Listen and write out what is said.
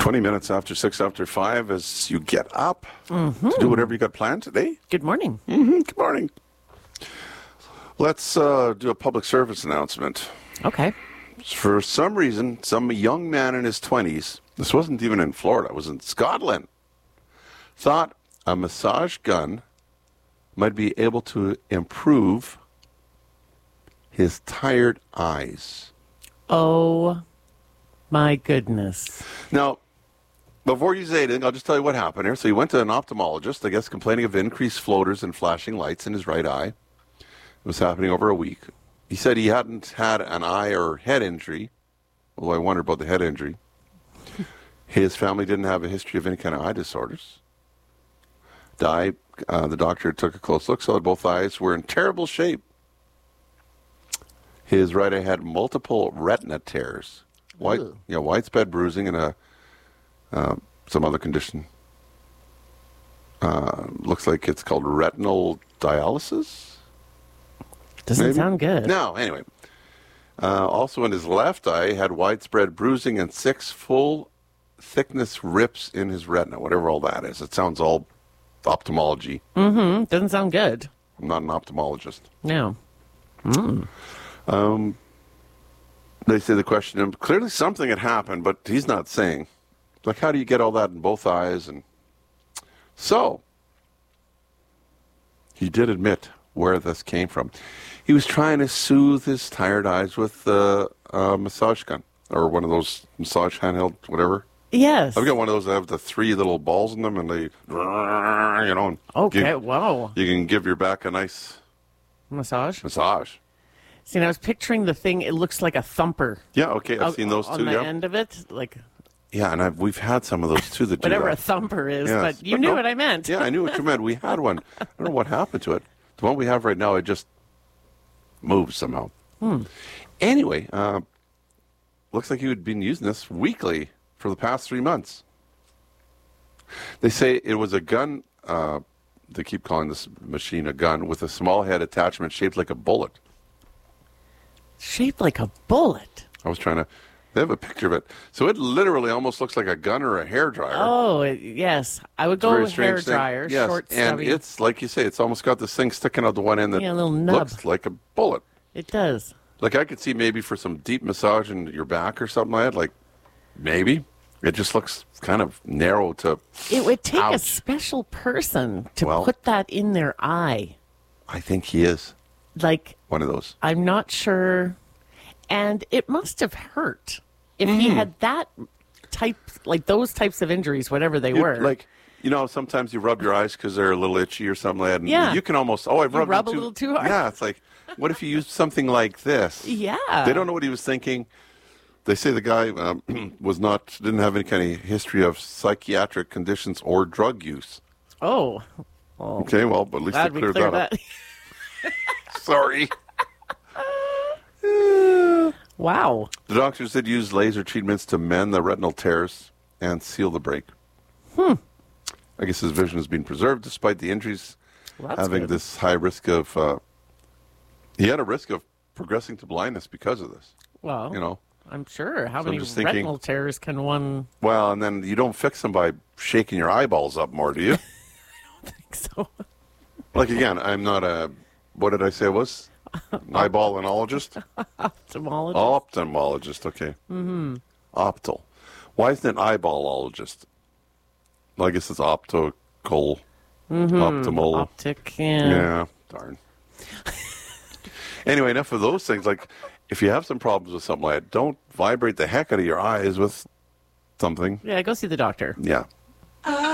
20 minutes after 6 after 5 as you get up to do whatever you got planned today. Good morning. Good morning. Let's do a public service announcement. Okay. For some reason, some young man in his 20s, this wasn't even in Florida, it was in Scotland, thought a massage gun might be able to improve his tired eyes. Oh, my goodness. Now, before you say anything, I'll just tell you what happened here. So he went to an ophthalmologist, I guess, complaining of increased floaters and flashing lights in his right eye. It was happening over a week. He said he hadn't had an eye or head injury, although I wonder about the head injury. His family didn't have a history of any kind of eye disorders. The doctor took a close look, saw that both eyes were in terrible shape. His right eye had multiple retina tears, widespread bruising, and some other condition. Looks like it's called retinal dialysis. Doesn't sound good. No, anyway. Also in his left eye, had widespread bruising and 6 full-thickness rips in his retina, whatever all that is. It sounds all ophthalmology. Doesn't sound good. I'm not an ophthalmologist. No. They say the question, clearly something had happened, but he's not saying. Like, how do you get all that in both eyes? And so, he did admit where this came from. He was trying to soothe his tired eyes with a massage gun, or one of those massage handheld, whatever. Yes. I've got one of those that have the 3 little balls in them, and they, and Okay, wow. you can give your back a nice Massage? massage. See, and I was picturing the thing, it looks like a thumper. Yeah, okay, I've seen those on too, the yeah. end of it, like Yeah, and we've had some of those too that do whatever that. a thumper is, Yes. but you knew what I meant. Yeah, I knew what you meant. We had one. I don't know what happened to it. The one we have right now, it just moves somehow. Anyway, looks like you had been using this weekly for the past 3 months. They say it was a gun, they keep calling this machine a gun, with a small head attachment shaped like a bullet. Shaped like a bullet. I was trying to... They have a picture of it. So it literally almost looks like a gun or a hairdryer. Oh, yes. I would go with hair dryer, Yes, short, and stubby. it's, like you say, it's almost got this thing sticking out the one end that Yeah, a little nub. looks like a bullet. It does. Like, I could see maybe for some deep massage in your back or something like that, like, maybe. It just looks kind of narrow to... It would take a Ouch. special person to Well- put that in their eye. I think he is Like, one of those. I'm not sure. And it must have hurt if he had that type, like those types of injuries, whatever they were. Like, sometimes you rub your eyes because they're a little itchy or something like that. And Yeah. you can almost, I've rubbed rub them a little too hard. Yeah, it's like, what if you used something like this? Yeah. They don't know what he was thinking. They say the guy didn't have any kind of history of psychiatric conditions or drug use. Oh. Well, Okay, well, but at least they glad we cleared cleared that up. that. Sorry. Wow. The doctors did use laser treatments to mend the retinal tears and seal the break. I guess his vision has been preserved despite the injuries, Well, that's having good. this high risk of... he had a risk of progressing to blindness because of this, Well, I'm sure. How So I'm many just thinking- retinal tears can one Well, and then you don't fix them by shaking your eyeballs up more, do you? think so? Like, again, I'm not a... What did I say I was? Eyeballinologist? Ophthalmologist? Ophthalmologist, okay. Optal. Why isn't it eyeballologist? Well, I guess it's optical, optimal. Optic, yeah. Yeah, darn. Anyway, enough of those things. Like, if you have some problems with something like that, don't vibrate the heck out of your eyes with something. Yeah, go see the doctor. Yeah.